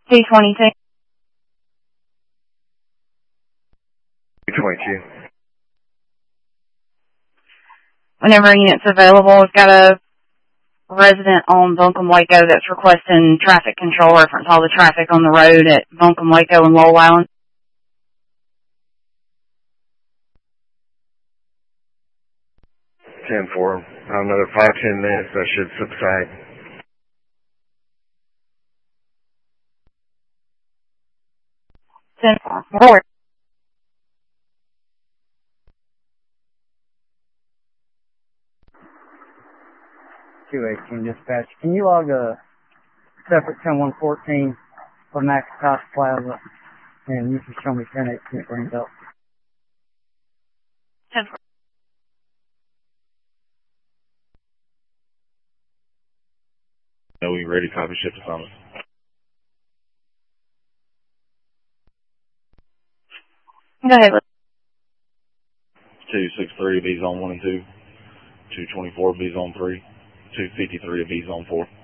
222. 222. Whenever a unit's available, we've got a resident on Buncombe Waco that's requesting traffic control, reference all the traffic on the road at Buncombe Waco and Lowell Island. 10-4. Another 5-10 minutes, that should subside. 10-4. 218 dispatch. Can you log a separate 10114 for Macintosh Plaza, and you can show me 1018 Greenbelt? 10-4. Are we ready? Copy, ship to Thomas. Go ahead. 263 B zone 1 and 2. 224 B zone 3. 253 B zone 4.